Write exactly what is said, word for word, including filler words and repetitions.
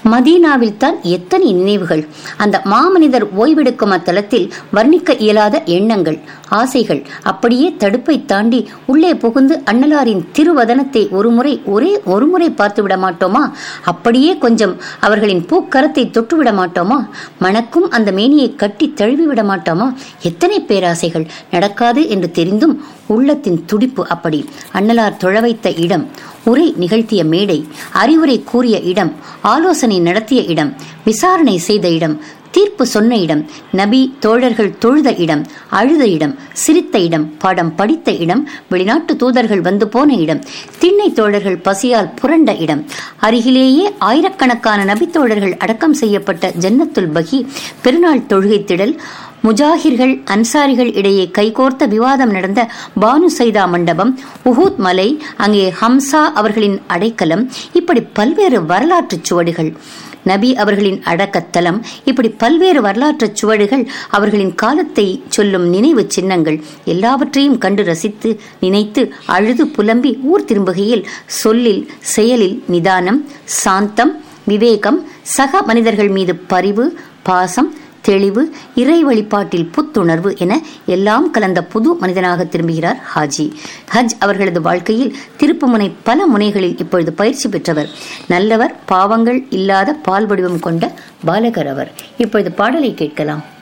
மதீனாவில் தான் எத்தனை நினைவுகள்! அந்த மாமனிதர் ஓய்வெடுக்கும் அத்தலத்தில் வர்ணிக்க இயலாத எண்ணங்கள், ஆசைகள் அப்படியே தடுப்பை தாண்டி உள்ளே புகுந்து அண்ணலாரின் திருவதனத்தை ஒருமுறை ஒரே ஒருமுறை பார்த்து விட மாட்டோமா? அப்படியே கொஞ்சம் அவர்களின் பூக்கரத்தை தொட்டுவிட மாட்டோமா? மணக்கும் அந்த மேனியை கட்டி தழுவி விட மாட்டோமா? எத்தனை பேராசைகள்! நடக்காது என்று தெரிந்தும் உள்ளத்தின் துடிப்பு அப்படி. அண்ணலார் தொழ வைத்த இடம், உரை நிகழ்த்திய மேடை, அறிவுரை கூறிய இடம், ஆலோசனை நடத்திய இடம், விசாரணை செய்த இடம், தீர்ப்பு சொன்ன இடம், நபி தோழர்கள் தொழுத இடம், அழுத இடம், சிரித்த இடம், பாடம் படித்த இடம், வெளிநாட்டு தூதர்கள் வந்து போன இடம், திண்ணை தோழர்கள் பசியால் புரண்ட இடம், அருகிலேயே ஆயிரக்கணக்கான நபி தோழர்கள் அடக்கம் செய்யப்பட்ட ஜன்னத்துல் பகி, பெருநாள் தொழுகை திடல், முஜாஹிர்கள் அன்சாரிகள் இடையே கைகோர்த்த விவாதம் நடந்த பானு சைதா மண்டபம், உஹூத் மலை, அங்கே ஹம்சா அவர்களின் அடைக்கலம், இப்படி பல்வேறு வரலாற்று சுவடுகள். நபி அவர்களின் அடக்கத்தலம், இப்படி பல்வேறு வரலாற்று சுவடுகள், அவர்களின் காலத்தை சொல்லும் நினைவு சின்னங்கள் எல்லாவற்றையும் கண்டு ரசித்து நினைத்து அழுது புலம்பி ஊர் திரும்புகையில் சொல்லில் செயலில் நிதானம், சாந்தம், விவேகம், சக மனிதர்கள் மீது பரிவு, பாசம், தெளிவு, இறை வழிபாட்டில் புத்துணர்வு என எல்லாம் கலந்த புது மனிதனாக திரும்புகிறார் ஹாஜி. ஹஜ் அவர்களது வாழ்க்கையில் திருப்பு முனை பல முனைகளில் இப்பொழுது பயிற்சி பெற்றவர். நல்லவர், பாவங்கள் இல்லாத பால் வடிவம் கொண்ட பாலகர் அவர். இப்பொழுது பாடலை கேட்கலாம்.